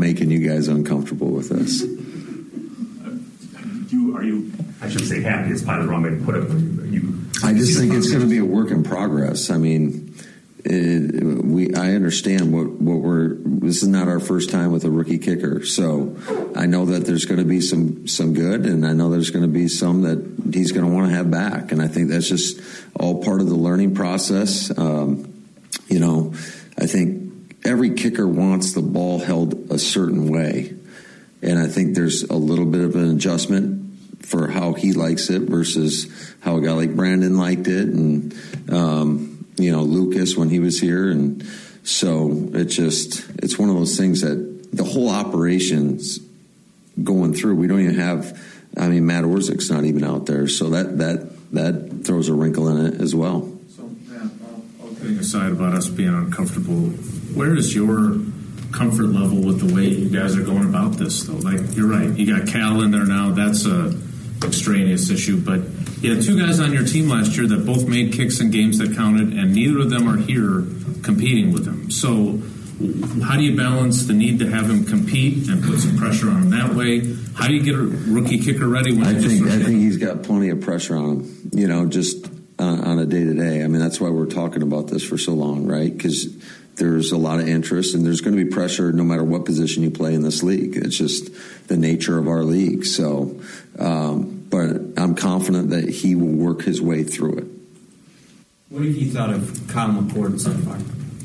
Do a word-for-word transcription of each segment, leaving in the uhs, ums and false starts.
making you guys uncomfortable with this. You, are you, I should say happy, it's probably the wrong way to put it. You, I just think it's going to be a work in progress. I mean, it, we I understand what, what we're, this is not our first time with a rookie kicker. So I know that there's going to be some, some good, and I know there's going to be some that he's going to want to have back. And I think that's just all part of the learning process. Um, you know, I think every kicker wants the ball held a certain way. And I think there's a little bit of an adjustment for how he likes it versus how a guy like Brandon liked it, and um, you know, Lucas when he was here. And so it's just, it's one of those things that the whole operation's going through. We don't even have, I mean, Matt Orzech's not even out there, so that that that throws a wrinkle in it as well. So, Matt, all, all kidding aside about us being uncomfortable, where is your comfort level with the way you guys are going about this, though? Like, you're right, you got Cal in there now. That's a extraneous issue, but you had two guys on your team last year that both made kicks in games that counted, and neither of them are here competing with him. So how do you balance the need to have him compete and put some pressure on him that way? How do you get a rookie kicker ready when I think just I think he's got plenty of pressure on him, you know, just on, on a day-to-day. I mean, that's why we're talking about this for so long, right? Because there's a lot of interest, and there's going to be pressure no matter what position you play in this league. It's just the nature of our league. So, um, but I'm confident that he will work his way through it. What have you thought of Kyle McCord so far?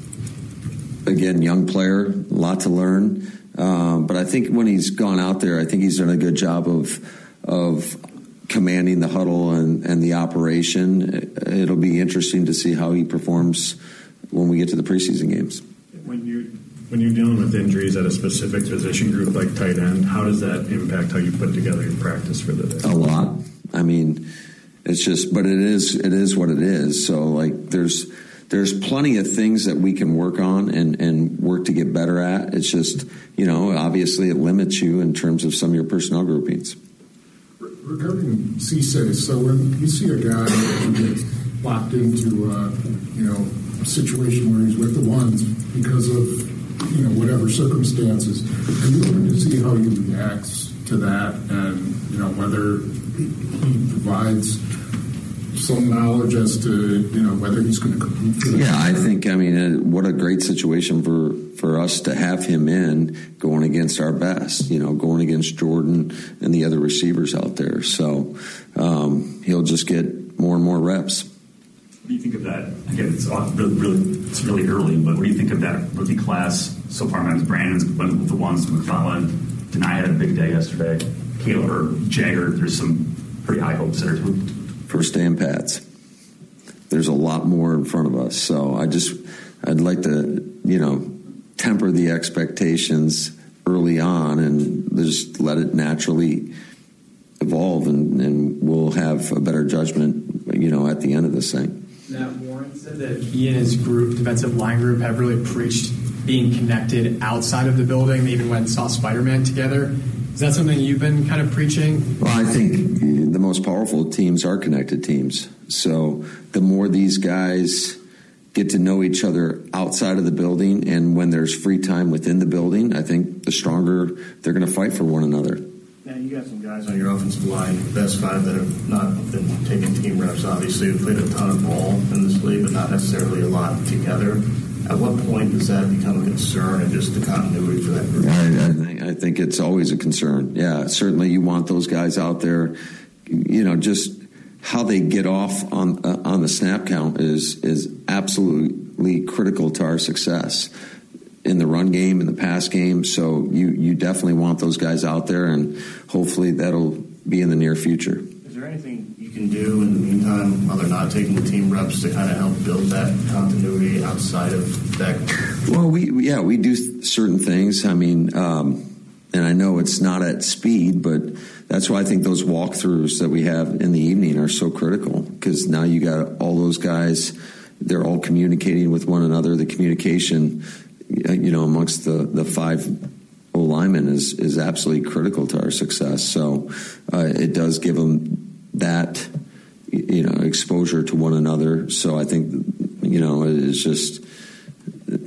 Again, young player, a lot to learn. Um, but I think when he's gone out there, I think he's done a good job of of commanding the huddle and, and the operation. It'll be interesting to see how he performs when we get to the preseason games. When you when you're dealing with injuries at a specific position group like tight end, how does that impact how you put together your practice for the day? A lot. I mean, it's just, but it is it is what it is. So like, there's there's plenty of things that we can work on and, and work to get better at. It's just, you know, obviously it limits you in terms of some of your personnel groupings. Regarding Cisse, so when you see a guy who gets locked into, uh, you know, a situation where he's with the ones because of, you know, whatever circumstances, are you looking to see how he reacts to that, and, you know, whether he provides some knowledge as to, you know, whether he's going to compete for that? Yeah, I think, I mean, uh, what a great situation for, for us to have him in going against our best, you know, going against Jordan and the other receivers out there. So um, he'll just get more and more reps. What do you think of that? Again, it's really, really, it's really early, but what do you think of that rookie class so far? Man, Brandon's went with the ones, McClellan, Denai had a big day yesterday. Caleb or Jagger, there's some pretty high hopes there too. First day in Pats. There's a lot more in front of us. So I just, I'd like to, you know, temper the expectations early on and just let it naturally evolve, and, and we'll have a better judgment, you know, at the end of this thing. Matt Warren said that he and his group, defensive line group, have really preached being connected outside of the building. They even went and saw Spider-Man together. Is that something you've been kind of preaching? Well, I think the most powerful teams are connected teams. So the more these guys get to know each other outside of the building, and when there's free time within the building, I think the stronger they're going to fight for one another. Now, you got some guys on your offensive line, best five, that have not been taking team reps, obviously. They've played a ton of ball in this league, but not necessarily a lot together. At what point does that become a concern, and just the continuity for that group? I, I, think, I think it's always a concern. Yeah, certainly you want those guys out there. You know, just how they get off on uh, on the snap count is is absolutely critical to our success in the run game, in the pass game. So you, you definitely want those guys out there, and hopefully that'll be in the near future. Is there anything you can do in the meantime while they're not taking the team reps to kind of help build that continuity outside of that? Well, we yeah, we do certain things. I mean, um, and I know it's not at speed, but that's why I think those walkthroughs that we have in the evening are so critical, because now you got all those guys, they're all communicating with one another. The communication, you know, amongst the, the five O linemen is, is absolutely critical to our success. So uh, it does give them that, you know, exposure to one another. So I think, you know, it's just,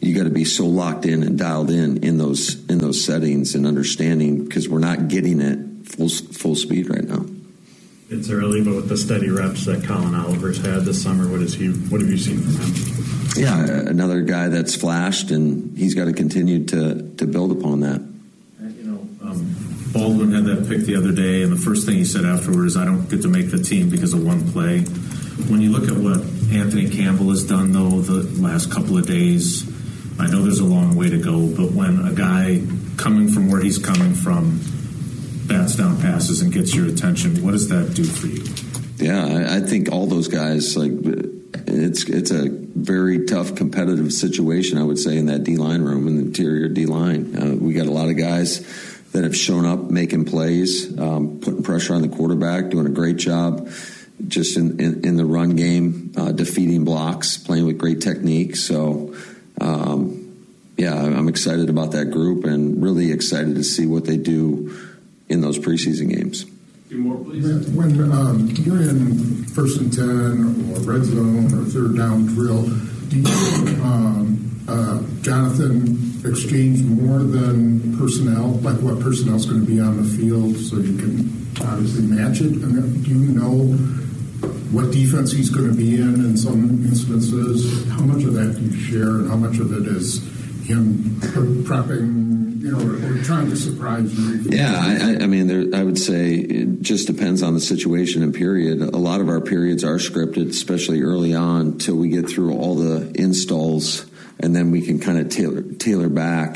you got to be so locked in and dialed in in those in those settings and understanding, because we're not getting it full full speed right now. It's early, but with the steady reps that Colin Oliver's had this summer, what is he? What have you seen from him? Yeah, another guy that's flashed, and he's got to continue to to build upon that. You know, um, Baldwin had that pick the other day, and the first thing he said afterward is, "I don't get to make the team because of one play." When you look at what Anthony Campbell has done, though, the last couple of days, I know there's a long way to go, but when a guy coming from where he's coming from bats down passes and gets your attention, what does that do for you? Yeah, I, I think all those guys, like, it's it's a very tough competitive situation, I would say, in that D-line room, in the interior D-line. Uh, we got a lot of guys that have shown up making plays, um, putting pressure on the quarterback, doing a great job just in, in, in the run game, uh, defeating blocks, playing with great technique. So, um, yeah, I'm excited about that group and really excited to see what they do in those preseason games. More, please. When um, you're in first and ten or red zone or third down drill, do you, um, uh, Jonathan, exchange more than personnel, like what personnel's going to be on the field, so you can obviously match it? And do you know what defense he's going to be in in some instances? How much of that do you share, and how much of it is him prepping, you know, or, or trying to surprise you? Yeah, I, I mean, there, I would say it just depends on the situation and period. A lot of our periods are scripted, especially early on, till we get through all the installs, and then we can kind of tailor tailor back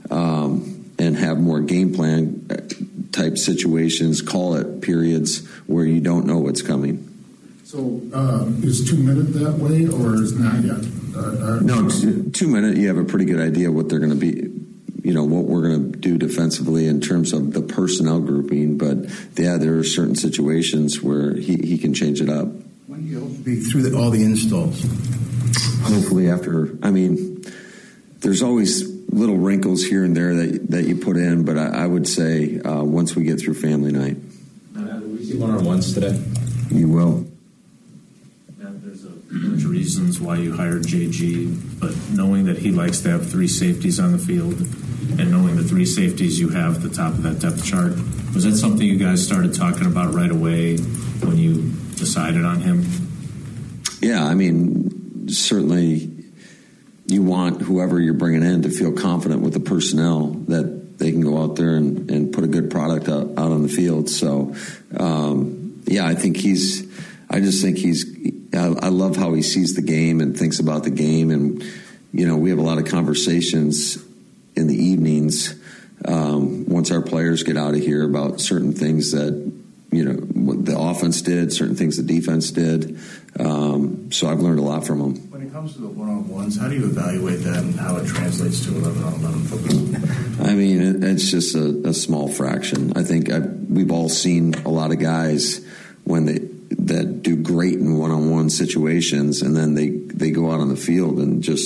um, and have more game plan type situations, call it periods where you don't know what's coming. So uh, is two minute that way, or is not yet? Uh, uh, no, two, two minute, you have a pretty good idea what they're going to be, you know, what we're going to do defensively in terms of the personnel grouping. But, yeah, there are certain situations where he, he can change it up. When do you hope to be through the, all the installs? Hopefully after, I mean, there's always little wrinkles here and there that that you put in, but I, I would say uh, once we get through family night. Now, will we see one-on-ones today? You will. There's a bunch of reasons why you hired J G, but knowing that he likes to have three safeties on the field and knowing the three safeties you have at the top of that depth chart, was that something you guys started talking about right away when you decided on him? Yeah, I mean, certainly you want whoever you're bringing in to feel confident with the personnel that they can go out there and, and put a good product out, out on the field. So, um, yeah, I think he's – I just think he's – I love how he sees the game and thinks about the game. And, you know, we have a lot of conversations in the evenings um, once our players get out of here about certain things that, you know, what the offense did, certain things the defense did. Um, so I've learned a lot from him. When it comes to the one-on-ones, how do you evaluate that and how it translates to eleven on eleven football? I mean, it, it's just a, a small fraction. I think I've, we've all seen a lot of guys when they that do great in one-on-one situations, and then they, they go out on the field and just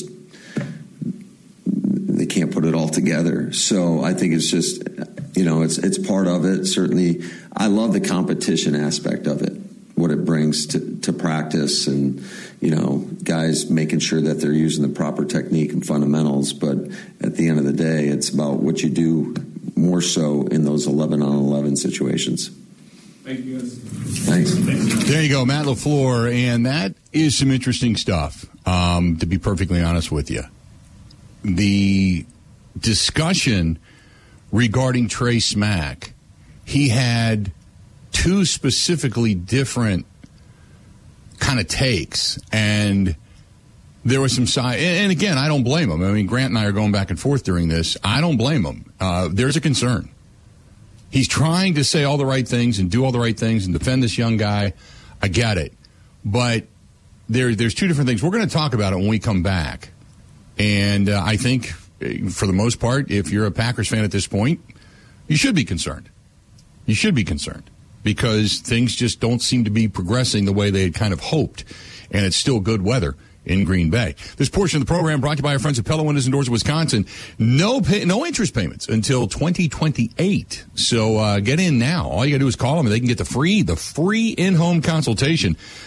they can't put it all together. So I think it's just, you know, it's it's part of it. Certainly, I love the competition aspect of it, what it brings to, to practice, and, you know, guys making sure that they're using the proper technique and fundamentals. But at the end of the day, it's about what you do more so in those eleven on eleven situations. Thank you, guys. Thanks. There you go, Matt LaFleur, and that is some interesting stuff, um, to be perfectly honest with you. The discussion regarding Trey Smack, he had two specifically different kind of takes, and there was some side, and again, I don't blame him. I mean, Grant and I are going back and forth during this. I don't blame him. Uh, there's a concern. He's trying to say all the right things and do all the right things and defend this young guy. I get it. But there, there's two different things. We're going to talk about it when we come back. And uh, I think, for the most part, if you're a Packers fan at this point, you should be concerned. You should be concerned because things just don't seem to be progressing the way they had kind of hoped. And it's still good weather in Green Bay. This portion of the program brought to you by our friends at Pella Windows and Doors of Wisconsin. No pay, no interest payments until twenty twenty-eight. So uh, get in now. All you got to do is call them, and they can get the free, the free in-home consultation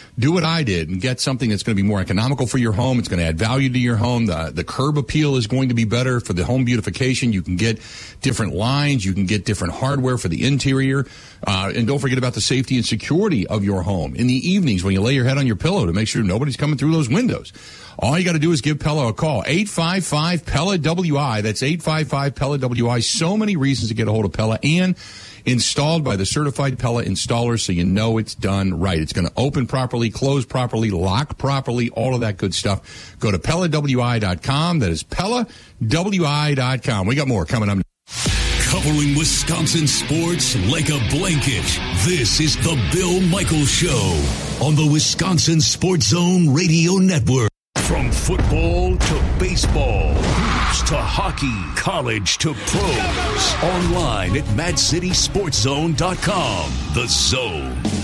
do what I did and get something that's going to be more economical for your home. It's going to add value to your home. The, the curb appeal is going to be better for the home beautification. You can get different lines. You can get different hardware for the interior. Uh, and don't forget about the safety and security of your home in the evenings when you lay your head on your pillow to make sure nobody's coming through those windows. All you got to do is give Pella a call. eight five five P E L L A W I. That's eight five five P E L L A W I. So many reasons to get a hold of Pella, and installed by the certified Pella installers, so you know it's done right. It's going to open properly, close properly, lock properly, all of that good stuff. Go to Pella W I dot com. That is Pella W I dot com. We got more coming up. Covering Wisconsin sports like a blanket. This is the Bill Michaels Show on the Wisconsin Sports Zone Radio Network. From football to baseball, hoops to hockey, college to pros. Online at mad city sports zone dot com. The Zone.